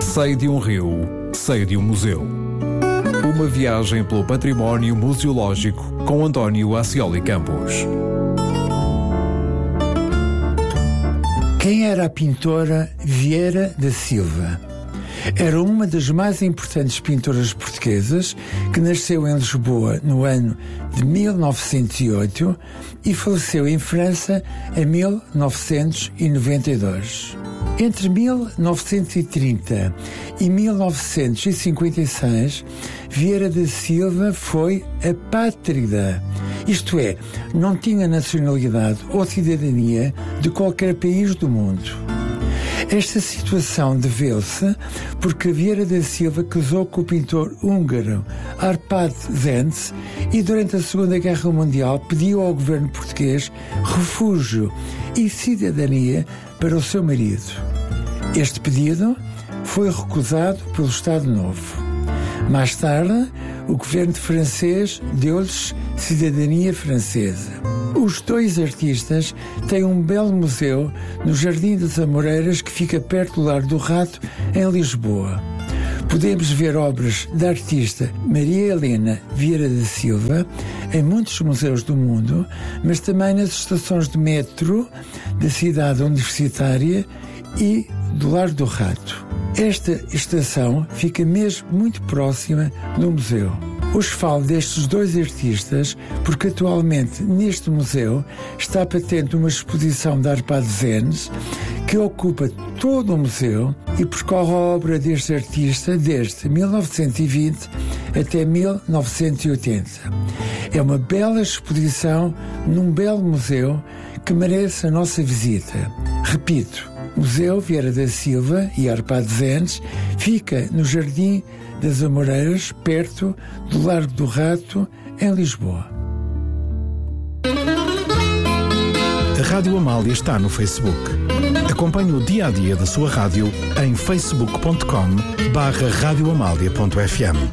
Sei de um rio, sei de um museu. Uma viagem pelo património museológico com António Ascioli Campos. Quem era a pintora Vieira da Silva? Era uma das mais importantes pintoras portuguesas, que nasceu em Lisboa no ano de 1908 e faleceu em França em 1992. Entre 1930 e 1956, Vieira da Silva foi apátrida, isto é, não tinha nacionalidade ou cidadania de qualquer país do mundo. Esta situação deveu-se porque Vieira da Silva casou com o pintor húngaro Árpád Zenc e durante a Segunda Guerra Mundial pediu ao governo português refúgio e cidadania para o seu marido. Este pedido foi recusado pelo Estado Novo. Mais tarde, o governo francês deu-lhes cidadania francesa. Os dois artistas têm um belo museu no Jardim das Amoreiras, que fica perto do Largo do Rato, em Lisboa. Podemos ver obras da artista Maria Helena Vieira da Silva em muitos museus do mundo, mas também nas estações de metro da cidade universitária e do Largo do Rato. Esta estação fica mesmo muito próxima do museu. Hoje falo destes dois artistas porque atualmente neste museu está patente uma exposição de Árpád Zenc que ocupa todo o museu e percorre a obra deste artista desde 1920 até 1980. É uma bela exposição num belo museu que merece a nossa visita. Repito, Museu Vieira da Silva e Árpád Zenc fica no Jardim das Amoreiras, perto do Largo do Rato, em Lisboa. A Rádio Amália está no Facebook. Acompanhe o dia-a-dia da sua rádio em facebook.com/radioamalia.fm.